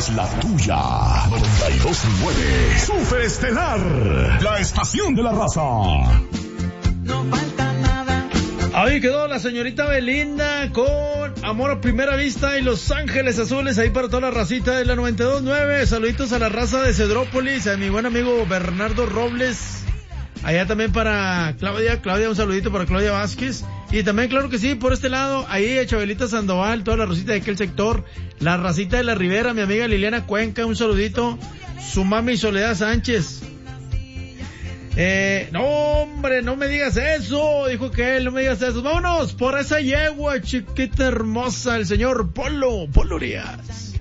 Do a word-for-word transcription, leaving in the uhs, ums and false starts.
es la tuya. noventa y dos punto nueve. Super Estelar, la estación de la raza. No falta nada. Ahí quedó la señorita Belinda con Amor a Primera Vista y Los Ángeles Azules, ahí para toda la racita de la noventa y dos punto nueve. Saluditos a la raza de Cedrópolis, a mi buen amigo Bernardo Robles. Allá también para Claudia, Claudia, un saludito para Claudia Vázquez. Y también, claro que sí, por este lado, ahí a Chabelita Sandoval, toda la racita de aquel sector, la racita de la Ribera, mi amiga Liliana Cuenca, un saludito, su mami Soledad Sánchez. Eh, no hombre, no me digas eso, dijo que él, no me digas eso. Vámonos por esa yegua chiquita hermosa, el señor Polo, Polo Urias.